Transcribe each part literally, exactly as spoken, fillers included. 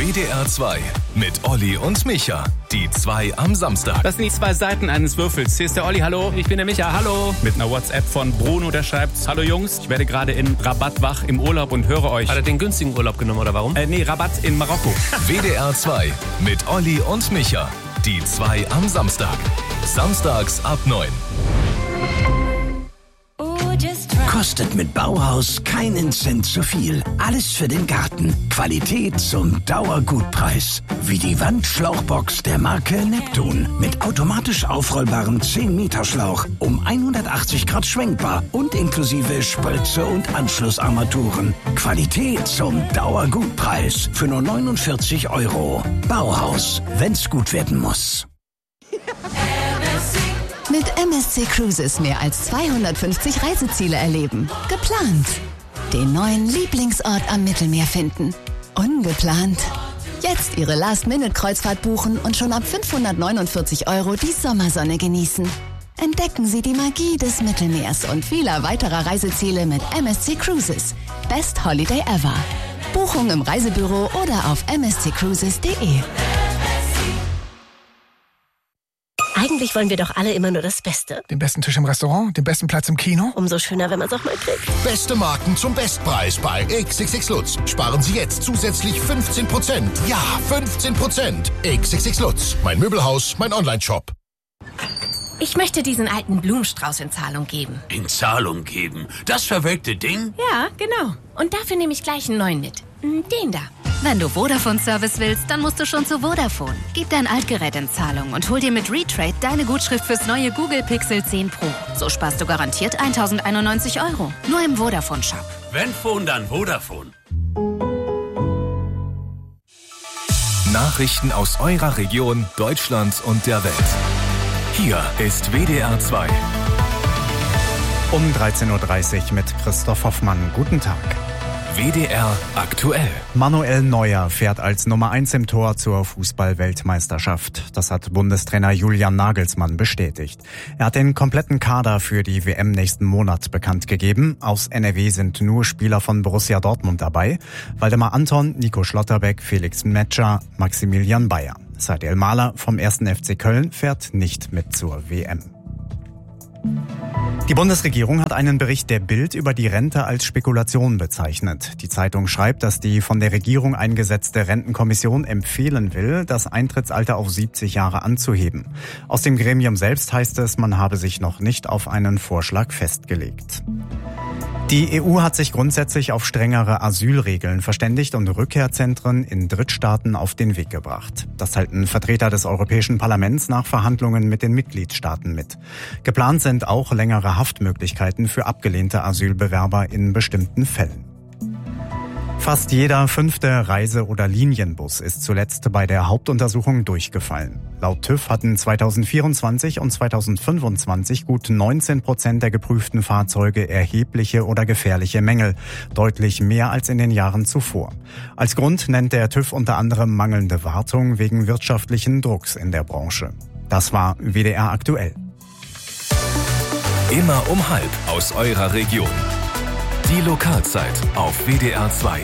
W D R zwei mit Olli und Micha. Die zwei am Samstag. Das sind die zwei Seiten eines Würfels. Hier ist der Olli, hallo. Ich bin der Micha, hallo. Mit einer WhatsApp von Bruno, der schreibt: Hallo Jungs, ich werde gerade in Rabat wach im Urlaub und höre euch. Hat er den günstigen Urlaub genommen oder warum? Äh, nee, Rabat in Marokko. W D R zwei mit Olli und Micha. Die zwei am Samstag. Samstags ab neun. Kostet mit Bauhaus keinen Cent zu viel. Alles für den Garten. Qualität zum Dauergutpreis. Wie die Wandschlauchbox der Marke Neptun. Mit automatisch aufrollbarem zehn Meter Schlauch. Um hundertachtzig Grad schwenkbar. Und inklusive Spritze und Anschlussarmaturen. Qualität zum Dauergutpreis. Für nur neunundvierzig Euro. Bauhaus. Wenn's gut werden muss. Mit M S C Cruises mehr als zweihundertfünfzig Reiseziele erleben. Geplant. Den neuen Lieblingsort am Mittelmeer finden. Ungeplant. Jetzt Ihre Last-Minute-Kreuzfahrt buchen und schon ab fünfhundertneunundvierzig Euro die Sommersonne genießen. Entdecken Sie die Magie des Mittelmeers und vieler weiterer Reiseziele mit M S C Cruises. Best Holiday ever. Buchung im Reisebüro oder auf m s c cruises punkt d e. Eigentlich wollen wir doch alle immer nur das Beste. Den besten Tisch im Restaurant, den besten Platz im Kino. Umso schöner, wenn man es auch mal kriegt. Beste Marken zum Bestpreis bei X X X Lutz. Sparen Sie jetzt zusätzlich fünfzehn Prozent. Ja, fünfzehn Prozent. X X X Lutz. Mein Möbelhaus, mein Online-Shop. Ich möchte diesen alten Blumenstrauß in Zahlung geben. In Zahlung geben? Das verwelkte Ding? Ja, genau. Und dafür nehme ich gleich einen neuen mit. Den da. Wenn du Vodafone-Service willst, dann musst du schon zu Vodafone. Gib dein Altgerät in Zahlung und hol dir mit Retrade deine Gutschrift fürs neue Google Pixel zehn Pro. So sparst du garantiert tausendeinundneunzig Euro. Nur im Vodafone-Shop. Wenn Phone, dann Vodafone. Nachrichten aus eurer Region, Deutschland und der Welt. Hier ist W D R zwei. Um dreizehn Uhr dreißig mit Christoph Hoffmann. Guten Tag. W D R aktuell. Manuel Neuer fährt als Nummer eins im Tor zur Fußball-Weltmeisterschaft. Das hat Bundestrainer Julian Nagelsmann bestätigt. Er hat den kompletten Kader für die W M nächsten Monat bekannt gegeben. Aus N R W sind nur Spieler von Borussia Dortmund dabei. Waldemar Anton, Nico Schlotterbeck, Felix Metscher, Maximilian Bayer. Said El Mahler vom ersten F C Köln fährt nicht mit zur W M. Die Bundesregierung hat einen Bericht der Bild über die Rente als Spekulation bezeichnet. Die Zeitung schreibt, dass die von der Regierung eingesetzte Rentenkommission empfehlen will, das Eintrittsalter auf siebzig Jahre anzuheben. Aus dem Gremium selbst heißt es, man habe sich noch nicht auf einen Vorschlag festgelegt. Die E U hat sich grundsätzlich auf strengere Asylregeln verständigt und Rückkehrzentren in Drittstaaten auf den Weg gebracht. Das halten Vertreter des Europäischen Parlaments nach Verhandlungen mit den Mitgliedstaaten mit. Geplant sind auch längere Haftmöglichkeiten für abgelehnte Asylbewerber in bestimmten Fällen. Fast jeder fünfte Reise- oder Linienbus ist zuletzt bei der Hauptuntersuchung durchgefallen. Laut TÜV hatten zweitausendvierundzwanzig und zweitausendfünfundzwanzig gut neunzehn Prozent der geprüften Fahrzeuge erhebliche oder gefährliche Mängel, deutlich mehr als in den Jahren zuvor. Als Grund nennt der TÜV unter anderem mangelnde Wartung wegen wirtschaftlichen Drucks in der Branche. Das war W D R aktuell. Immer um halb aus eurer Region. Die Lokalzeit auf W D R zwei.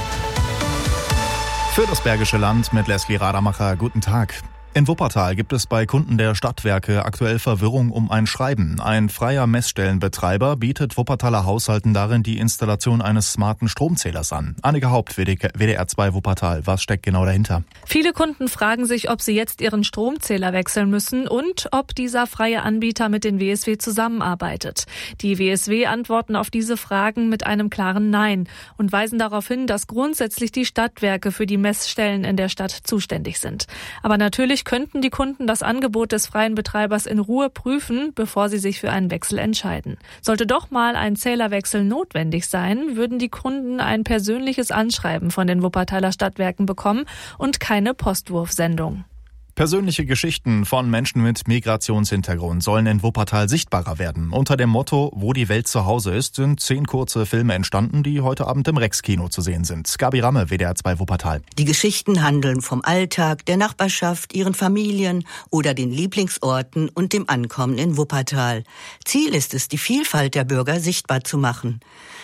Für das Bergische Land mit Leslie Rademacher. Guten Tag. In Wuppertal gibt es bei Kunden der Stadtwerke aktuell Verwirrung um ein Schreiben. Ein freier Messstellenbetreiber bietet Wuppertaler Haushalten darin die Installation eines smarten Stromzählers an. Annika Haupt, W D R zwei Wuppertal. Was steckt genau dahinter? Viele Kunden fragen sich, ob sie jetzt ihren Stromzähler wechseln müssen und ob dieser freie Anbieter mit den W S W zusammenarbeitet. Die W S W antworten auf diese Fragen mit einem klaren Nein und weisen darauf hin, dass grundsätzlich die Stadtwerke für die Messstellen in der Stadt zuständig sind. Aber natürlich könnten die Kunden das Angebot des freien Betreibers in Ruhe prüfen, bevor sie sich für einen Wechsel entscheiden. Sollte doch mal ein Zählerwechsel notwendig sein, würden die Kunden ein persönliches Anschreiben von den Wuppertaler Stadtwerken bekommen und keine Postwurfsendung. Persönliche Geschichten von Menschen mit Migrationshintergrund sollen in Wuppertal sichtbarer werden. Unter dem Motto »Wo die Welt zu Hause ist« sind zehn kurze Filme entstanden, die heute Abend im Rex-Kino zu sehen sind. Gabi Ramme, W D R zwei Wuppertal. Die Geschichten handeln vom Alltag, der Nachbarschaft, ihren Familien oder den Lieblingsorten und dem Ankommen in Wuppertal. Ziel ist es, die Vielfalt der Bürger sichtbar zu machen.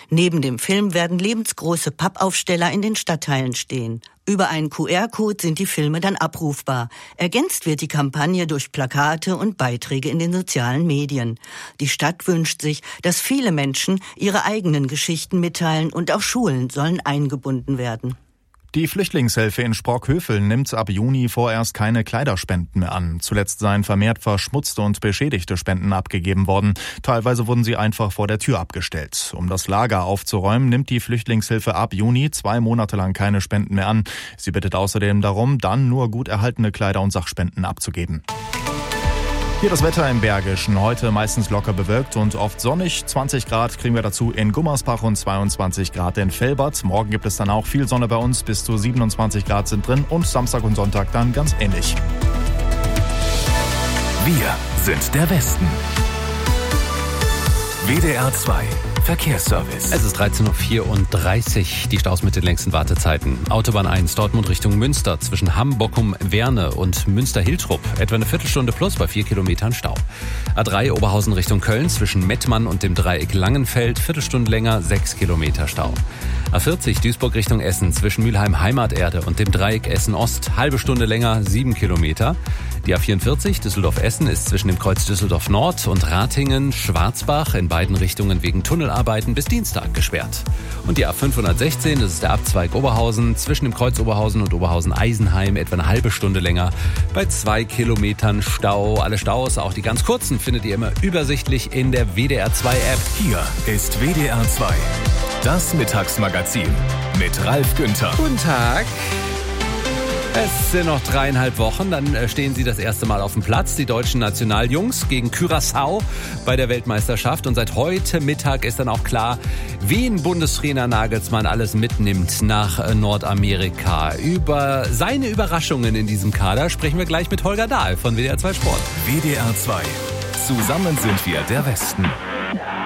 Neben dem Film werden lebensgroße Pappaufsteller in den Stadtteilen stehen. Über einen Q R-Code sind die Filme dann abrufbar. Ergänzt wird die Kampagne durch Plakate und Beiträge in den sozialen Medien. Die Stadt wünscht sich, dass viele Menschen ihre eigenen Geschichten mitteilen und auch Schulen sollen eingebunden werden. Die Flüchtlingshilfe in Sprockhöveln nimmt ab Juni vorerst keine Kleiderspenden mehr an. Zuletzt seien vermehrt verschmutzte und beschädigte Spenden abgegeben worden. Teilweise wurden sie einfach vor der Tür abgestellt. Um das Lager aufzuräumen, nimmt die Flüchtlingshilfe ab Juni zwei Monate lang keine Spenden mehr an. Sie bittet außerdem darum, dann nur gut erhaltene Kleider und Sachspenden abzugeben. Hier das Wetter im Bergischen. Heute meistens locker bewölkt und oft sonnig. zwanzig Grad kriegen wir dazu in Gummersbach und zweiundzwanzig Grad in Velbert. Morgen gibt es dann auch viel Sonne bei uns. Bis zu siebenundzwanzig Grad sind drin und Samstag und Sonntag dann ganz ähnlich. Wir sind der Westen. W D R zwei Verkehrsservice. Es ist dreizehn Uhr vierunddreißig. Die Staus mit den längsten Wartezeiten. Autobahn eins Dortmund Richtung Münster zwischen Hamm-Bockum-Werne und Münster-Hiltrup. Etwa eine Viertelstunde plus bei vier Kilometern Stau. A drei Oberhausen Richtung Köln zwischen Mettmann und dem Dreieck Langenfeld. Viertelstunde länger, sechs Kilometer Stau. A vierzig Duisburg Richtung Essen zwischen Mülheim Heimaterde und dem Dreieck Essen-Ost. Halbe Stunde länger, sieben Kilometer. Die A vierundvierzig Düsseldorf-Essen ist zwischen dem Kreuz Düsseldorf-Nord und Ratingen-Schwarzbach in beiden Richtungen wegen Tunnelarbeiten bis Dienstag gesperrt. Und die A fünfhundertsechzehn, das ist der Abzweig Oberhausen, zwischen dem Kreuz Oberhausen und Oberhausen-Eisenheim etwa eine halbe Stunde länger bei zwei Kilometern Stau. Alle Staus, auch die ganz kurzen, findet ihr immer übersichtlich in der W D R zwei App. Hier ist W D R zwei, das Mittagsmagazin mit Ralf Günther. Guten Tag. Es sind noch dreieinhalb Wochen, dann stehen sie das erste Mal auf dem Platz, die deutschen Nationaljungs gegen Curaçao bei der Weltmeisterschaft. Und seit heute Mittag ist dann auch klar, wen Bundestrainer Nagelsmann alles mitnimmt nach Nordamerika. Über seine Überraschungen in diesem Kader sprechen wir gleich mit Holger Dahl von W D R zwei Sport. W D R zwei. Zusammen sind wir der Westen.